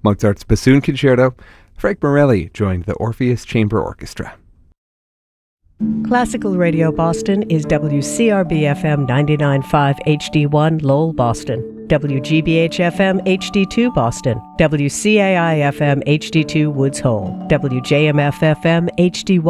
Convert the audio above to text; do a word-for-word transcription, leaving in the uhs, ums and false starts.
Mozart's Bassoon Concerto. Frank Morelli joined the Orpheus Chamber Orchestra. Classical Radio Boston is W C R B F M ninety-nine point five H D one Lowell, Boston, W G B H F M H D two Boston, W C A I F M H D two Woods Hole, W J M F F M H D one